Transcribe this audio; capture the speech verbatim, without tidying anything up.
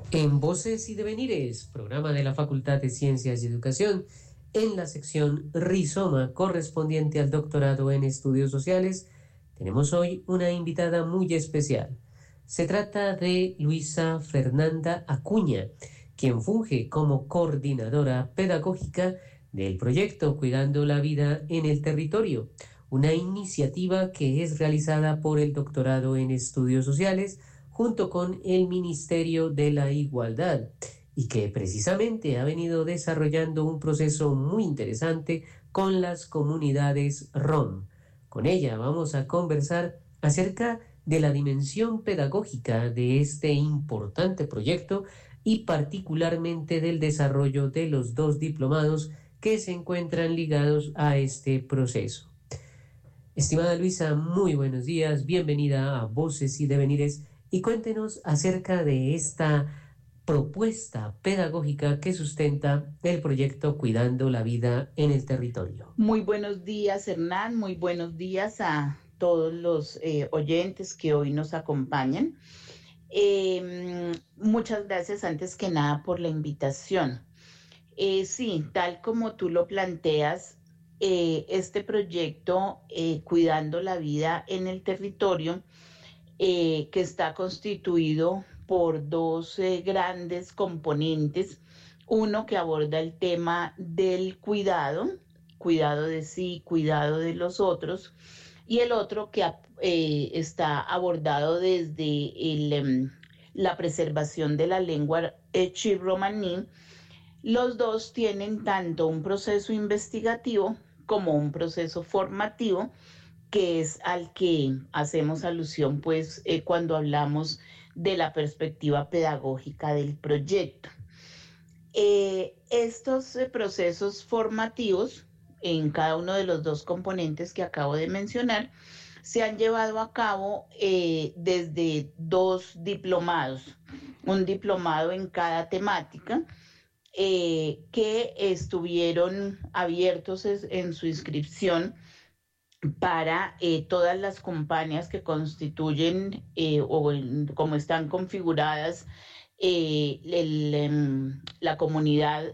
En Voces y Devenires, programa de la Facultad de Ciencias y Educación, en la sección Rizoma correspondiente al doctorado en Estudios Sociales, tenemos hoy una invitada muy especial. Se trata de Luisa Fernanda Acuña, quien funge como coordinadora pedagógica del proyecto Cuidando la Vida en el Territorio, una iniciativa que es realizada por el doctorado en Estudios Sociales junto con el Ministerio de la Igualdad y que precisamente ha venido desarrollando un proceso muy interesante con las comunidades rom. Con ella vamos a conversar acerca de la dimensión pedagógica de este importante proyecto y particularmente del desarrollo de los dos diplomados que se encuentran ligados a este proceso. Estimada Luisa, muy buenos días, bienvenida a Voces y Devenires y cuéntenos acerca de esta propuesta pedagógica que sustenta el proyecto Cuidando la Vida en el Territorio. Muy buenos días, Hernán, muy buenos días a todos los eh, oyentes que hoy nos acompañan. Eh, muchas gracias antes que nada por la invitación. Eh, sí, tal como tú lo planteas, eh, este proyecto eh, Cuidando la Vida en el Territorio, eh, que está constituido por dos eh, grandes componentes, uno que aborda el tema del cuidado, cuidado de sí, cuidado de los otros, y el otro que eh, está abordado desde el, um, la preservación de la lengua chib-romaní. Los dos tienen tanto un proceso investigativo como un proceso formativo, que es al que hacemos alusión pues eh, cuando hablamos de la perspectiva pedagógica del proyecto. Eh, estos eh, procesos formativos en cada uno de los dos componentes que acabo de mencionar se han llevado a cabo eh, desde dos diplomados, un diplomado en cada temática, eh, que estuvieron abiertos en su inscripción para eh, todas las compañías que constituyen eh, o en, como están configuradas eh, el, um, la comunidad